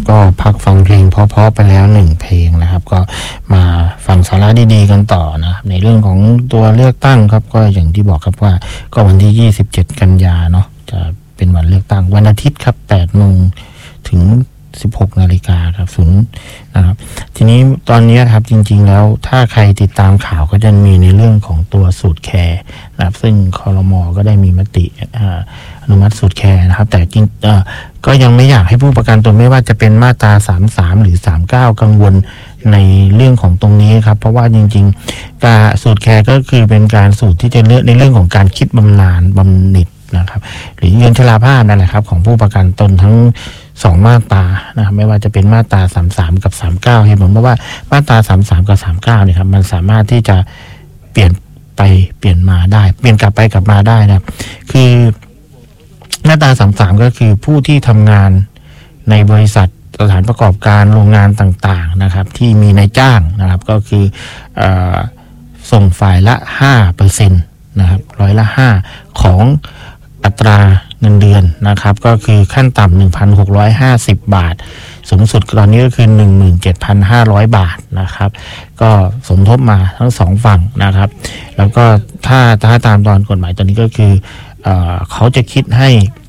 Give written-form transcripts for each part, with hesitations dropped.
ก็พักฟังเพลงเพราะๆไปแล้ว1เพลงนะครับก็มาฟังสาระดีๆกันต่อนะครับในเรื่องของตัวเลือกตั้งครับก็อย่างที่บอกครับว่าก็วันที่27กันยาเนาะจะเป็นวันเลือกตั้งวันอาทิตย์ครับ 8 โมงถึง16 นาฬิกาครับนะครับทีนี้ตอนนี้ครับจริงๆแล้วถ้าใครติดตามข่าวก็จะมีในเรื่องของตัวสูตรแคร์นะครับซึ่งครม.ก็ได้มีมติอนุมัติสูตรแคร์นะครับแต่จริงก็ยังไม่อยากให้ผู้ประกันตนไม่ว่าจะเป็นมาตรา33หรือ39กังวลในเรื่องของตรงนี้ครับเพราะว่าจริงๆการสูตรแคร์ก็คือเป็นการสูตรที่จะเลือกในเรื่องของการคิดบำนาญบำเหน็จนะครับหรือเงินชราภาพนั่นแหละครับของผู้ประกันตนทั้ง2มาตรานะครับไม่ว่าจะเป็นมาตรา33กับ39เห็นผมว่ามาตรา33กับ39เนี่ยครับมันสามารถที่จะเปลี่ยนไปเปลี่ยนมาได้เปลี่ยนกลับไปกลับมาได้นะคือมาตรา33ก็คือผู้ที่ทำงานในบริษัทสถานประกอบการโรงงานต่างๆนะครับที่มีนายจ้างนะครับก็คือส่งฝ่ายละ 5% นะครับร้อยละ5ของอัตราเงินเดือนนะครับก็คือขั้นต่ำ 1,650 บาทสูงสุดตอนนี้ก็คือ 17,500 บาทนะครับก็สมทบมาทั้ง2ฝั่งนะครับแล้วก็ถ้าตามตอนกฎหมายตอนนี้ก็คือเขาจะคิดให้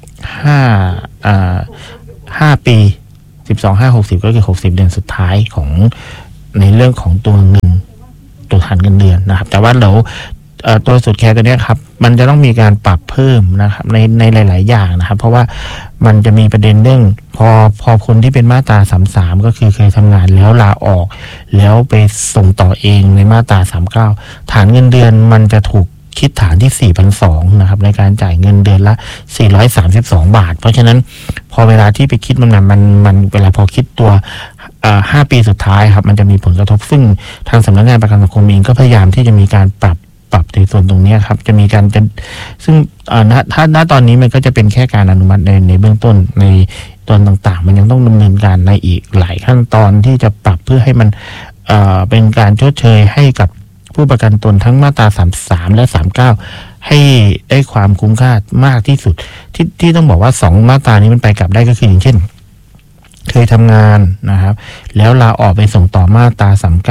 5 ปี12/5/60ก็คือ60เดือนสุดท้ายของในเรื่องของตัวเงินตัวฐานเงินเดือนนะครับแต่ว่าเราตัวสูตรแคร์ตัวนี้ครับมันจะต้องมีการปรับเพิ่มนะครับในหลายๆอย่างนะครับเพราะว่ามันจะมีประเด็นเรื่องพอคนที่เป็นมาตรา33ก็คือเคยทำงานแล้วลาออกแล้วไปส่งต่อเองในมาตรา39ฐานเงินเดือนมันจะถูกคิดฐานที่ 4,200 นะครับในการจ่ายเงินเดือนละ432 บาทเพราะฉะนั้นพอเวลาที่ไปคิดมันเวลาพอคิดตัว5 ปีสุดท้ายครับมันจะมีผลกระทบซึ่งทางสำนักงานประกันสังคมเองก็พยายามที่จะมีการปรับในส่วนตรงนี้ครับจะมีการซึ่งถ้าตอนนี้มันก็จะเป็นแค่การอนุมัติในเบื้องต้นในตัวต่างๆมันยังต้องดำเนินการในอีกหลายขั้นตอนที่จะปรับเพื่อให้มันเป็นการชดเชยให้กับผู้ประกันตนทั้งมาตรา33และ39ให้ได้ความคุ้มค่ามากที่สุดที่ต้องบอกว่า2มาตรานี้มันไปกลับได้ก็คืออย่างเช่นเคยทำงานนะครับแล้วลาออกไปส่งต่อมาตรา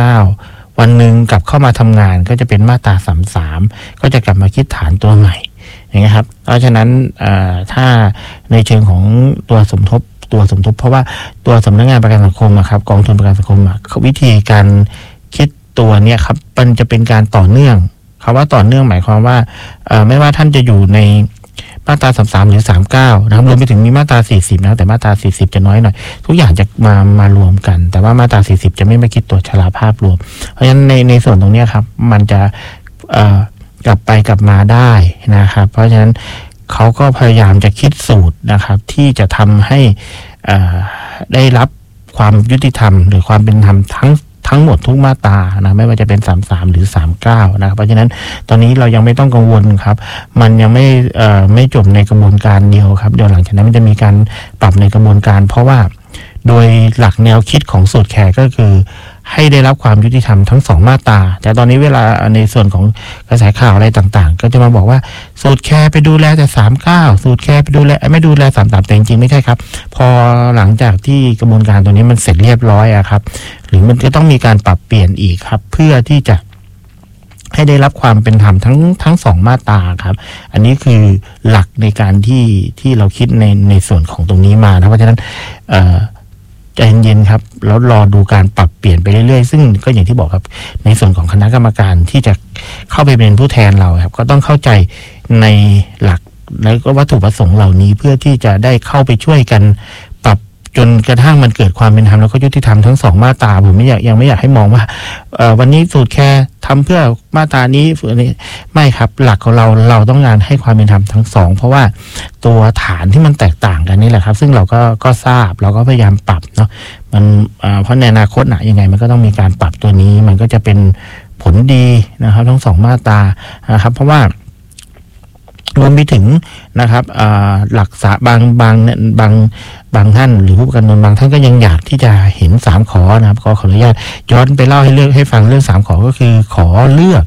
39วันหนึ่งกลับเข้ามาทำงานก็จะเป็นมาตรา33ก็จะกลับมาคิดฐานตัวใหม่อย่างนี้ครับเพราะฉะนั้นถ้าในเชิงของตัวสมทบเพราะว่าตัวสำนักงานประกันสังคมครับกองทุนประกันสังคมวิธีการคิดตัวเนี้ยครับมันจะเป็นการต่อเนื่องคำว่าต่อเนื่องหมายความว่าไม่ว่าท่านจะอยู่ในมาตรา33หรือ39นะครับรวมไปถึงมีมาตรา40นะแต่มาตรา40จะน้อยหน่อยทุกอย่างจะมารวมกันแต่ว่ามาตรา40จะไม่มาคิดตัวชราภาพรวมเพราะฉะนั้นในส่วนตรงนี้ครับมันจะกลับไปกลับมาได้นะครับเพราะฉะนั้นเขาก็พยายามจะคิดสูตรนะครับที่จะทำให้ได้รับความยุติธรรมหรือความเป็นธรรมทั้งหมดทุกมาตรานะไม่ว่าจะเป็น33หรือ39นะครับเพราะฉะนั้นตอนนี้เรายังไม่ต้องกังวลครับมันยังไม่จบในกระบวนการเดียวครับเดี๋ยวหลังจากนั้นมันจะมีการปรับในกระบวนการเพราะว่าโดยหลักแนวคิดของสูตรแคร์ก็คือให้ได้รับความยุติธรรมทั้ง2มาตราแต่ตอนนี้เวลาในส่วนของกระแสข่าวอะไรต่างๆก็จะมาบอกว่าสูตรแคร์ไปดูแลแต่39สูตรแคร์ไปดูแลไม่ดูแล33แต่จริงๆไม่ใช่ครับพอหลังจากที่กระบวนการตัวนี้มันเสร็จเรียบร้อยครับหรือมันก็ต้องมีการปรับเปลี่ยนอีกครับเพื่อที่จะให้ได้รับความเป็นธรรมทั้ง2มาตราครับอันนี้คือหลักในการที่เราคิดในส่วนของตรงนี้มานะเพราะฉะนั้นใจเย็นๆครับแล้วรอดูการปรับเปลี่ยนไปเรื่อยๆซึ่งก็อย่างที่บอกครับในส่วนของคณะกรรมการที่จะเข้าไปเป็นผู้แทนเราครับก็ต้องเข้าใจในหลักและก็วัตถุประสงค์เหล่านี้เพื่อที่จะได้เข้าไปช่วยกันปรับจนกระทั่งมันเกิดความเป็นธรรมแล้วก็ยุติธรรมทั้ง2มาตราผมยังไม่อยากให้มองว่าวันนี้สูตรแคร์ทำเพื่อมาตรานี้ไม่ครับหลักของเราต้องการให้ความเป็นธรรมทั้ง2เพราะว่าตัวฐานที่มันแตกต่างกันนี่แหละครับซึ่งเราก็ทราบเราก็พยายามปรับเนาะมันเพราะในอนาคตยังไงมันก็ต้องมีการปรับตัวนี้มันก็จะเป็นผลดีนะครับทั้ง2มาตรานะครับเพราะว่ารวมไปถึงนะครับหลักษาบางท่านหรือผู้ประกันตนบางท่านก็ยังอยากที่จะเห็น3ขอนะครับขออนุญาตย้อนไปเล่าให้ฟังเรื่อง3ขอก็คือขอเลือก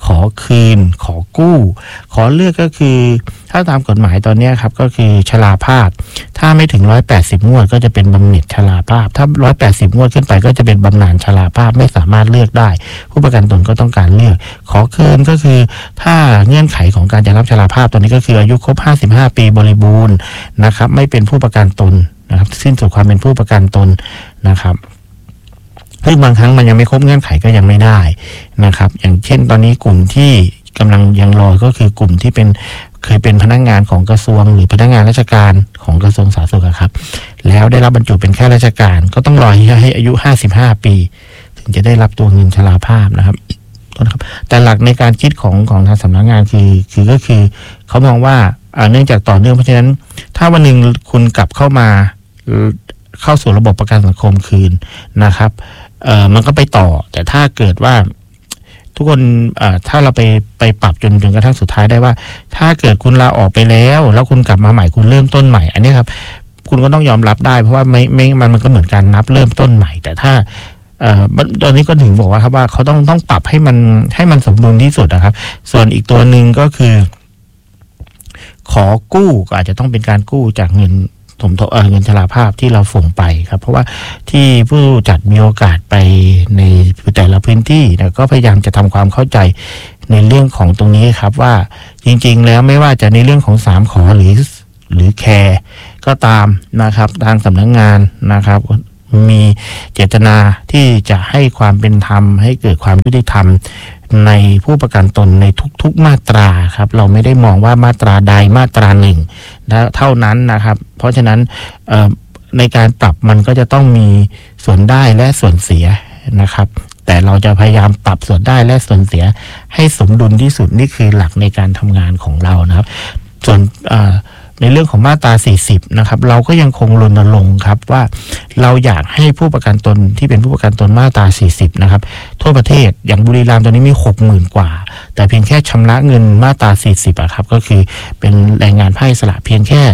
ขอคืนขอกู้ขอเลือกก็คือถ้าตามกฎหมายตอนนี้ครับก็คือชราภาพถ้าไม่ถึง180งวดก็จะเป็นบำเหน็จชราภาพถ้า180งวดขึ้นไปก็จะเป็นบำนาญชราภาพไม่สามารถเลือกได้ผู้ประกันตนก็ต้องการเลือกขอคืนก็คือถ้าเงื่อนไขของการจะรับชราภาพตัวนี้ก็คืออายุครบ55ปีบริบูรณ์นะครับไม่เป็นผู้ประกันตนนะครับสิ้นสุดความเป็นผู้ประกันตนนะครับซึ่งบางครั้งมันยังไม่ครบเงื่อนไขก็ยังไม่ได้นะครับอย่างเช่นตอนนี้กลุ่มที่กำลังยังรอก็คือกลุ่มที่เคยเป็นพนักงานของกระทรวงหรือพนักงานราชการของกระทรวงสาธารณสุขครับแล้วได้รับบรรจุเป็นข้าราชการก็ต้องรอให้อายุ55ปีถึงจะได้รับตัวเงินชราภาพนะครับแต่หลักในการคิดของทางสำนักงานคือก็คือเขามองว่าเนื่องจากต่อเนื่องเพราะฉะนั้นถ้าวันหนึ่งคุณกลับเข้าสู่ระบบประกันสังคมคืนนะครับมันก็ไปต่อแต่ถ้าเกิดว่าทุกคนถ้าเราไปปรับจนกระทั่งสุดท้ายได้ว่าถ้าเกิดคุณลาออกไปแล้วคุณกลับมาใหม่คุณเริ่มต้นใหม่อันนี้ครับคุณก็ต้องยอมรับได้เพราะว่าไม่มันก็เหมือนการนับเริ่มต้นใหม่แต่ถ้าตอนนี้ก็ถึงบอกว่าครับว่าเขาต้องปรับให้มันสมดุลที่สุดนะครับส่วนอีกตัวหนึ่งก็คือขอกู้ก็อาจจะต้องเป็นการกู้จากเงินสมทบเงินชราภาพที่เราส่งไปครับเพราะว่าที่ผู้จัดมีโอกาสไปในแต่ละพื้นที่ก็พยายามจะทำความเข้าใจในเรื่องของตรงนี้ครับว่าจริงๆแล้วไม่ว่าจะในเรื่องของ3ขอหรือแคร์ก็ตามนะครับทางสำนักงานนะครับมีเจตนาที่จะให้ความเป็นธรรมให้เกิดความยุติธรรมในผู้ประกันตนในทุกๆมาตราครับเราไม่ได้มองว่ามาตราใดมาตราหนึ่งนะเท่านั้นนะครับเพราะฉะนั้นในการปรับมันก็จะต้องมีส่วนได้และส่วนเสียนะครับแต่เราจะพยายามปรับส่วนได้และส่วนเสียให้สมดุลที่สุดนี่คือหลักในการทำงานของเรานะครับส่วนในเรื่องของมาตรา40นะครับเราก็ยังคงรณรงค์ครับว่าเราอยากให้ผู้ประกันตนที่เป็นผู้ประกันตนมาตรา40นะครับทั่วประเทศอย่างบุรีรัมย์ตอนนี้มี 60,000 กว่าแต่เพียงแค่ชำระเงินมาตรา40ครับก็คือเป็นแรงงานภาคอิสระเพียงแค่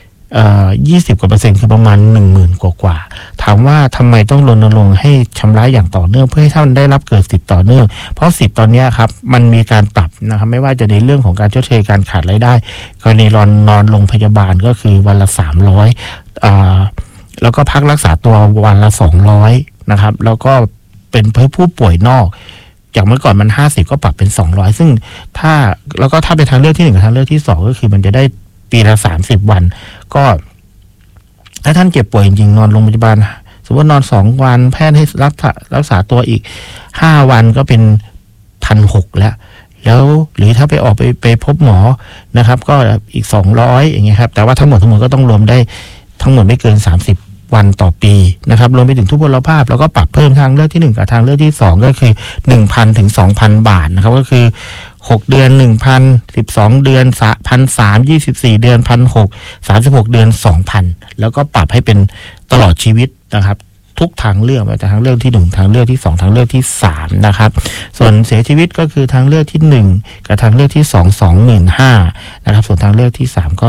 20 กว่า%คือประมาณ 10,000 กว่าถามว่าทำไมต้องรณรงค์ให้ชำระอย่างต่อเนื่องเพื่อให้ท่านได้รับเกิดสิทธิ์ต่อเนื่องเพราะสิทธิ์ตอนนี้ครับมันมีการปรับนะครับไม่ว่าจะในเรื่องของการชดเชยการขาดรายได้กรณีนอนโรงพยาบาลก็คือวันละ300แล้วก็พักรักษาตัววันละ200นะครับแล้วก็เป็นเพื่อผู้ป่วยนอกจากเมื่อก่อนมัน50ก็ปรับเป็น200ซึ่งถ้าเป็นทางเลือกที่1กับทางเลือกที่2ก็คือมันจะได้ปีละ30 วันก็ถ้าท่านเจ็บป่วยจริงๆนอนโรงพยาบาลสมมตินอน2 วันแพทย์ให้รักษาตัวอีก5 วันก็เป็น 1,600 แล้วหรือถ้าไปพบหมอนะครับก็อีก200อย่างเงี้ยครับแต่ว่าทั้งหมดก็ต้องรวมได้ทั้งหมดไม่เกิน30 วันต่อปีนะครับรวมไปถึงทุพพลภาพแล้วก็ปรับเพิ่มทางเลือกที่1กับทางเลือกที่2ก็คือ 1,000 ถึง 2,000 บาทนะครับก็คือ6 เดือน 1,000 12 เดือน 1,300 24 เดือน 1,600 36 เดือน 2,000 แล้วก็ปรับให้เป็นตลอดชีวิตนะครับทุกทางเลือกแต่ทางเลือกที่1ทางเลือกที่2ทางเลือกที่3นะครับส่วนเสียชีวิตก็คือทางเลือกที่1กับทางเลือกที่2 25,000นะครับส่วนทางเลือกที่3ก็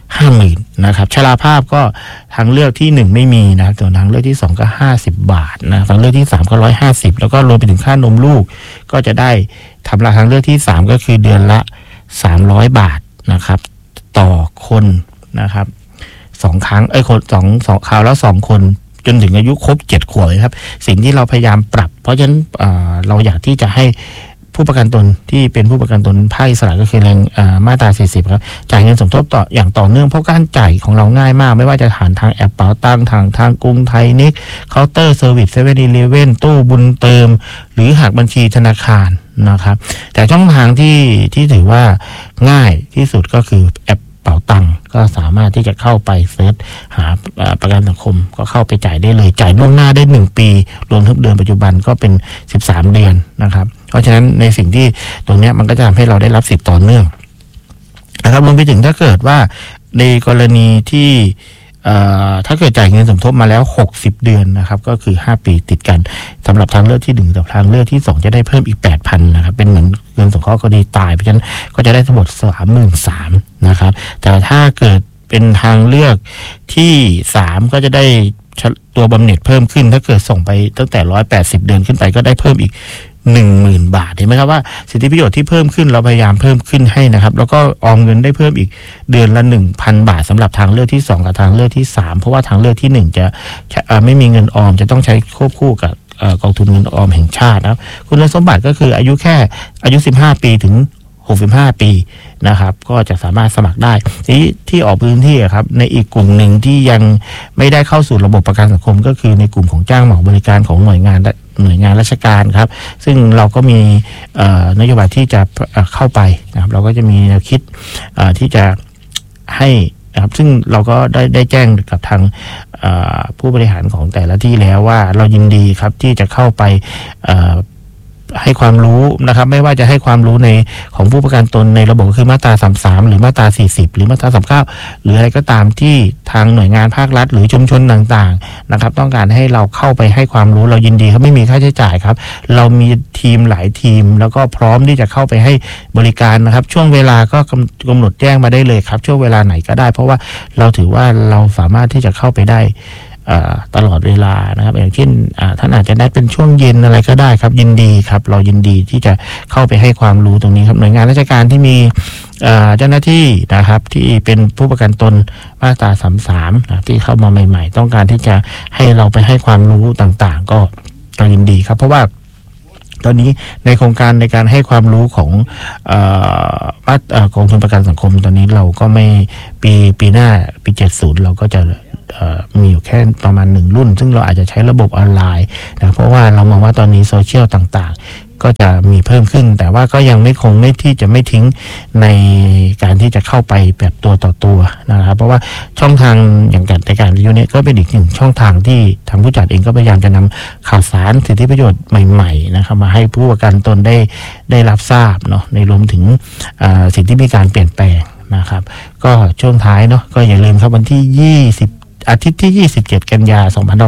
50,000นะครับชราภาพก็ทางเลือกที่1ไม่มีนะส่วนทางเลือกที่2ก็50 บาทนะทางเลือกที่3ก็150แล้วก็รวมไปถึงค่านมลูกก็จะได้ทำทางเลือกที่3ก็คือเดือนละ300 บาทนะครับต่อคนนะครับ2 ครั้งคน2คราวแล้ว2 คนจนถึงอายุครบ7 ขวบครับสิ่งที่เราพยายามปรับเพราะฉะนั้นเราอยากที่จะให้ผู้ประกันตนที่เป็นผู้ประกันตนภาคอิสระก็คือแรงมาตรา40ครับจ่ายเงินสมทบต่ออย่างต่อเนื่องเพราะการจ่ายของเราง่ายมากไม่ว่าจะผ่านทางแอปเป๋าตังทางกรุงไทยเน็กเคาน์เตอร์เซอร์วิส7-Elevenตู้บุญเติมหรือหักบัญชีธนาคารนะครับแต่ช่องทางที่ถือว่าง่ายที่สุดก็คือแอปเป๋าตังก็สามารถที่จะเข้าไปเซิร์ชหาประกันสังคมก็เข้าไปจ่ายได้เลยจ่ายล่วงหน้าได้1 ปีรวมทุกเดือนปัจจุบันก็เป็น13 เดือนนะครับเพราะฉะนั้นในสิ่งที่ตรงนี้มันก็จะทำให้เราได้รับสิทธิ์ต่อเนื่องนะครับรวมไปถึงถ้าเกิดว่าในกรณีที่ถ้าเกิดจ่ายเงินสมทบมาแล้ว60 เดือนนะครับก็คือ5 ปีติดกันสำหรับทางเลือกที่1กับทางเลือกที่2จะได้เพิ่มอีก 8,000 นะครับเป็นเหมือนเงินสงเคราะห์กรณีตายเพราะฉะนั้นก็จะได้ทั้งหมด 33,000 นะครับแต่ถ้าเกิดเป็นทางเลือกที่3ก็จะได้ตัวบำเหน็จเพิ่มขึ้นถ้าเกิดส่งไปตั้งแต่180 เดือนขึ้นไปก็ได้เพิ่มอีก 10,000 บาทเห็นไหมครับว่าสิทธิประโยชน์ที่เพิ่มขึ้นเราพยายามเพิ่มขึ้นให้นะครับแล้วก็ออมเงินได้เพิ่มอีกเดือนละ 1,000 บาทสำหรับทางเลือกที่2กับทางเลือกที่3เพราะว่าทางเลือกที่1จะไม่มีเงินออมจะต้องใช้ควบคู่กับกองทุนเงินออมแห่งชาตินะครับคุณสมบัติก็คืออายุ15 ปีถึง65 ปีนะครับก็จะสามารถสมัครได้ที่ออกพื้นที่ครับในอีกกลุ่มหนึ่งที่ยังไม่ได้เข้าสู่ระบบประกันสังคมก็คือในกลุ่มของจ้างเหมาบริการของหน่วยงานราชการครับซึ่งเราก็มีนโยบายที่จะเข้าไปนะครับเราก็จะมีแนวคิดที่จะให้นะครับซึ่งเราก็ได้แจ้งกับทางผู้บริหารของแต่ละที่แล้วว่าเรายินดีครับที่จะเข้าไปให้ความรู้นะครับไม่ว่าจะให้ความรู้ในของผู้ประกันตนในระบบคือมาตรา33หรือมาตรา40หรือมาตรา39หรืออะไรก็ตามที่ทางหน่วยงานภาครัฐหรือชุมชนต่างๆนะครับต้องการให้เราเข้าไปให้ความรู้เรายินดีครับไม่มีค่าใช้จ่ายครับเรามีทีมหลายทีมแล้วก็พร้อมที่จะเข้าไปให้บริการนะครับช่วงเวลาก็กำหนดแจ้งมาได้เลยครับช่วงเวลาไหนก็ได้เพราะว่าเราถือว่าเราสามารถที่จะเข้าไปได้ตลอดเวลานะครับอย่างเช่นท่านอาจจะนัดเป็นช่วงเย็นอะไรก็ได้ครับยินดีครับเรายินดีที่จะเข้าไปให้ความรู้ตรงนี้ครับหน่วยงานราชการที่มีเจ้าหน้าที่นะครับที่เป็นผู้ประกันตนมาตรา33นะที่เข้ามาใหม่ๆต้องการที่จะให้เราไปให้ความรู้ต่างๆก็ยินดีครับเพราะว่าตอนนี้ในโครงการในการให้ความรู้ของกองทุนประกันสังคมตอนนี้เราก็ไม่ปีหน้าปี70เราก็จะมีอยู่แค่ประมาณ1รุ่นซึ่งเราอาจจะใช้ระบบออนไลน์นะเพราะว่าเรามองว่าตอนนี้โซเชียลต่างๆก็จะมีเพิ่มขึ้นแต่ว่าก็ยังไม่ที่จะไม่ทิ้งในการที่จะเข้าไปแบบตัวต่อตัวนะครับเพราะว่าช่องทางอย่างในการวิทยุเนี่ยก็เป็นอีกหนึ่งช่องทางที่ทางผู้จัดเองก็พยายามจะนำข่าวสารสิทธิประโยชน์ใหม่ๆนะครับมาให้ผู้ประกันตนได้รับทราบเนาะในรวมถึงสิ่งที่มีการเปลี่ยนแปลงนะครับก็ช่วงท้ายเนาะก็อย่าลืมครับวันที่อาทิตย์ที่27 กันยายน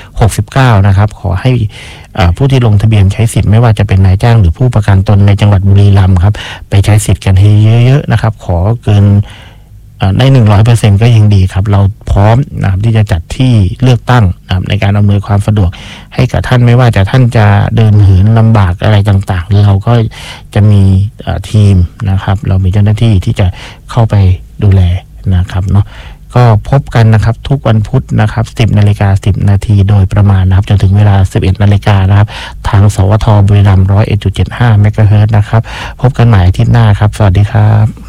2569นะครับขอให้ผู้ที่ลงทะเบียนใช้สิทธิ์ไม่ว่าจะเป็นนายจ้างหรือผู้ประกันตนในจังหวัดบุรีรัมย์ครับไปใช้สิทธิ์กันให้เยอะๆนะครับขอเกินได้ 100% ก็ยังดีครับเราพร้อมนะครับที่จะจัดที่เลือกตั้งนะครับในการอำนวยความสะดวกให้กับท่านไม่ว่าจะท่านจะเดินเหินลำบากอะไรต่างๆเราก็จะมีทีมนะครับเรามีเจ้าหน้าที่ที่จะเข้าไปดูแลนะครับเนาะก็พบกันนะครับทุกวันพุธนะครับ 10:10 นาทีโดยประมาณนะครับจนถึงเวลา 11 นาฬิกานะครับทางสวทบุรีรัมย์ 101.75 เมกะเฮิรตซ์นะครับพบกันใหม่อาทิตย์หน้าครับสวัสดีครับ